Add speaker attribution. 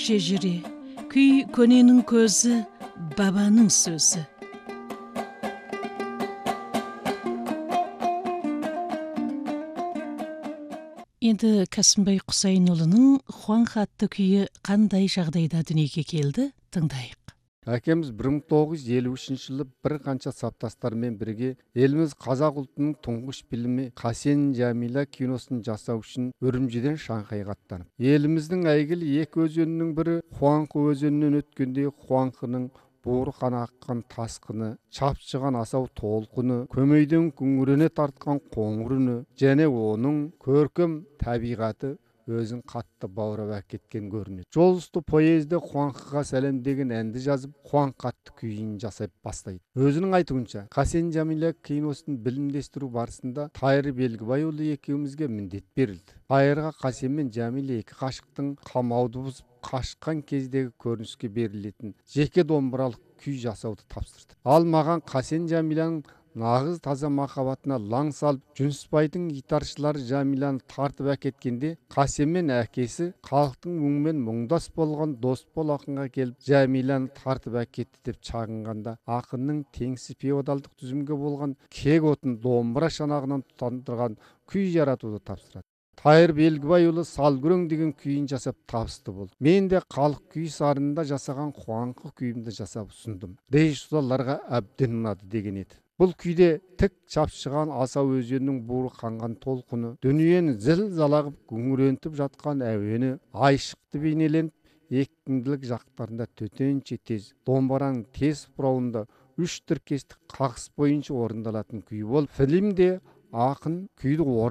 Speaker 1: Шежіре, күй көненің көзі, бабаның сөзі. Енді Кәсімбай Құсайынұлының Хуанх атты күйі қандай жағдайда дүниеге келді, тыңдайық.
Speaker 2: Әкеміз 1953 жылы бір қанша саптастармен бірге еліміз қазақ ұлтының тұңғыш фильмі Қасен Жәмила киносын жасау үшін Үрімжіден Шанхайға аттанып, еліміздің әйгілі екі өзенінің бірі Хуанхы өзенінен өткенде Хуанхының буырқана аққан тасқыны, шапшыған асау толқыны, көмейден күңірене тартқан қоңыр үні және оның көркем табиғаты өзін қатты баурап әкеткен көрінеді. Жол үсті поезде Хуанхыға сәлем деген әнді жазып, Хуанх атты күйін жасап бастайды. Өзінің айтуынша, Қасен Жәмила киносын білімдестіру барысында Тайыр Белгібайұлы екеумізге міндет берілді. Тайырға Қасен мен Жәмила екі ғашықтың қамауды бұзып қашқан кездегі көрініске берілетін жеке домбыралық күй жасауды тапсырды. Ал маған Қасен Жәмиланың нағыз таза махаббатына лаң салып, Жүнісбайдың гитаршылары Жәмиланы тартып әкеткенде, Қасен мен әкесі халықтың мұңымен мұңдас болған Досбол ақынға келіп, Жәмиланы тартып әкетті деп шағынғанда, ақынның теңсіз феодалдық түзімге болған кек отын домбыра шанағынан тұтандырған күй жаратуды тапсырады. Тайыр Белгібайұлы Салгүрең деген күйін жасап табысты болды. Мен де халық күй сарынында жасаған Хуанхы күйімді жасап ұсындым. Режиссерларға әбден ұнады деген еді. Бұл күйде тік шапшыған асау өзеннің буырқанған толқыны, дүниені зіл-залағып күңірентіп жатқан әуені айшықты бейнеленіп, екпінділік жақтарында төтенше тез, домбыраның тез бұрауында үш тіркестік қағыс бойынша орындалатын күй болып, фильмде ақын күйді